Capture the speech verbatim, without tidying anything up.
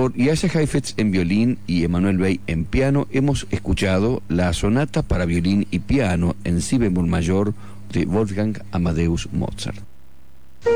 Por Yasha Heifetz en violín y Emanuel Bey en piano, hemos escuchado la sonata para violín y piano en si bemol mayor de Wolfgang Amadeus Mozart.